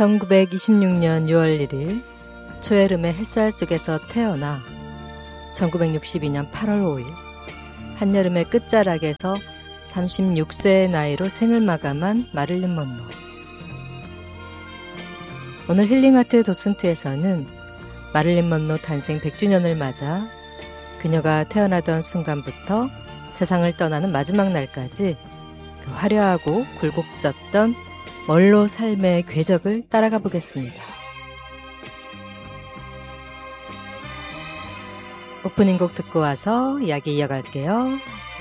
1926년 6월 1일 초여름의 햇살 속에서 태어나 1962년 8월 5일 한여름의 끝자락에서 36세의 나이로 생을 마감한 마릴린 먼로. 오늘 힐링하트 도슨트에서는 마릴린 먼로 탄생 100주년을 맞아 그녀가 태어나던 순간부터 세상을 떠나는 마지막 날까지 그 화려하고 굴곡졌던 먼로 삶의 궤적을 따라가 보겠습니다. 오프닝 곡 듣고 와서 이야기 이어갈게요.